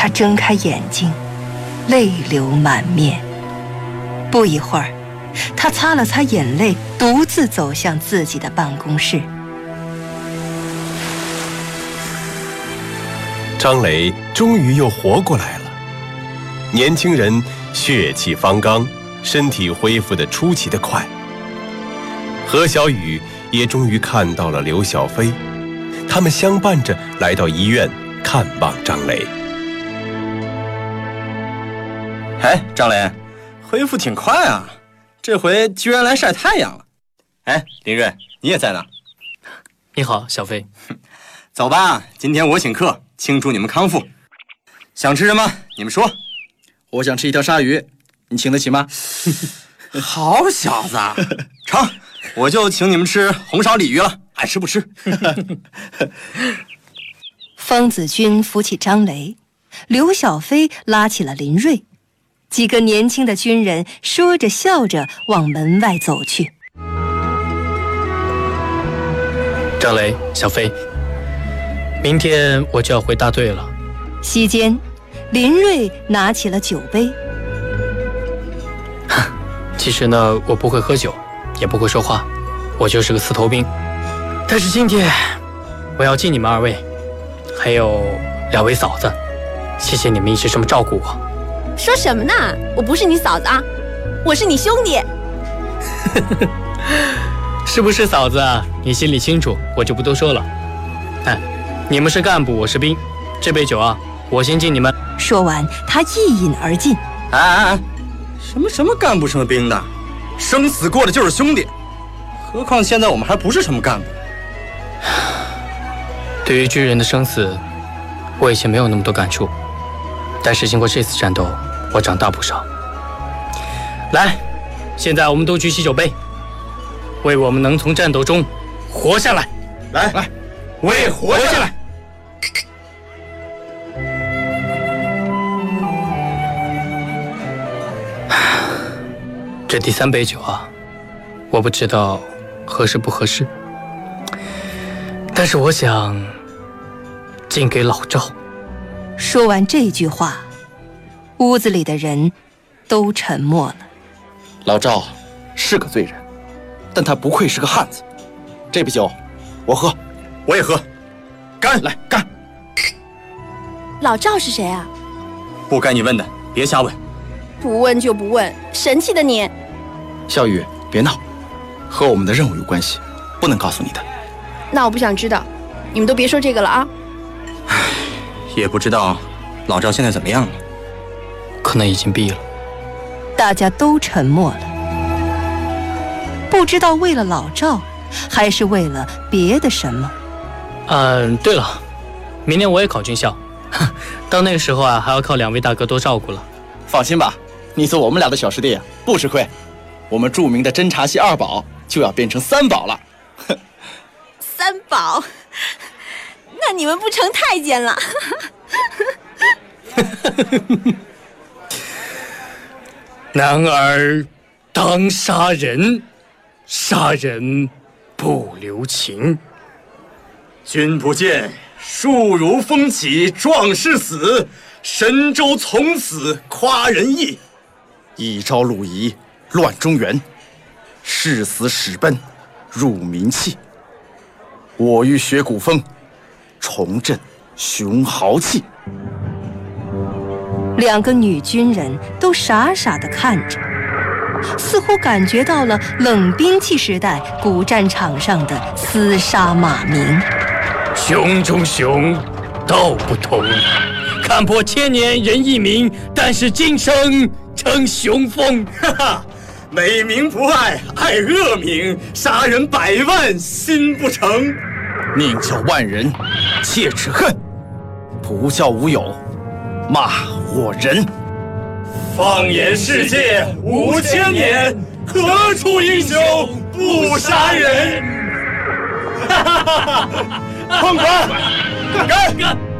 他睁开眼睛，泪流满面。不一会儿，他擦了擦眼泪，独自走向自己的办公室。 张磊终于又活过来了，年轻人血气方刚，身体恢复得出奇的快。何小雨也终于看到了刘小飞，他们相伴着来到医院看望张磊。 哎，张磊，恢复挺快啊，这回居然来晒太阳了。哎，林瑞，你也在呢。 你好，小飞。 走吧，今天我请客，庆祝你们康复。想吃什么？你们说。 我想吃一条鲨鱼，你请得起吗？ 好小子，成，我就请你们吃红烧鲤鱼了，爱吃不吃。 方子军扶起张雷，刘小飞拉起了林瑞，几个年轻的军人说着笑着往门外走去。 张雷，小飞，明天我就要回大队了。 席间，林瑞拿起了酒杯。 其实呢，我不会喝酒，也不会说话，我就是个刺头兵。但是今天，我要敬你们二位，还有2位嫂子，谢谢你们一直这么照顾我。 说什么呢？我不是你嫂子啊，我是你兄弟。 是不是嫂子啊？你心里清楚，我就不多说了。哎，你们是干部，我是兵，这杯酒啊，我先敬你们。 说完，他一饮而尽。 哎，什么干部什么兵的，生死过的就是兄弟，何况现在我们还不是什么干部。 对于军人的生死，我以前没有那么多感触，但是经过这次战斗，我长大不少。来，现在我们都举起酒杯，为我们能从战斗中活下来。 来，为活下来。 这第3杯酒啊，我不知道合适不合适，但是我想敬给老赵。 说完这句话，屋子里的人都沉默了。 老赵是个罪人，但他不愧是个汉子。这杯酒我喝， 我也喝，干！来干！ 老赵是谁啊？ 不该你问的，别瞎问。 不问就不问，神气的你。 小雨，别闹，和我们的任务有关系，不能告诉你的。 那我不想知道，你们都别说这个了啊。 也不知道老赵现在怎么样了， 可能已经毙了。 大家都沉默了，不知道为了老赵，还是为了别的什么。 对了，明年我也考军校，到那个时候啊，还要靠2位大哥多照顾了。 放心吧，你做我们俩的小师弟不吃亏。我们著名的侦察系2宝就要变成3宝了。 3宝？那你们不成太监了？ 男儿当杀人，杀人不留情。 君不见，树如风起，壮士死，神州从此夸人意。 一朝陆仪，乱中原，誓死使奔，入民气。我欲学古风，重振雄豪气。 2个女军人都傻傻地看着，似乎感觉到了冷兵器时代古战场上的厮杀马鸣。 雄中雄，道不同，看破千年人一名，但是今生成雄风。 哈哈，美名不爱，爱恶名，杀人100万心不成。 宁叫万人切齿恨，不教无有骂我人。 放眼世界5000年，何处英雄不杀人？哈哈哈哈！混滚，干！